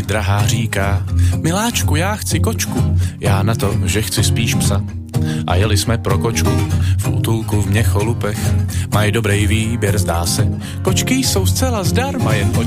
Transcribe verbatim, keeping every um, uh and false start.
drahá říká: miláčku, já chci kočku, já na to, že chci spíš psa. A jeli jsme pro kočku v útulku v Měcholupech. Mají dobrý výběr, zdá se. Kočky jsou zcela zdarma, jen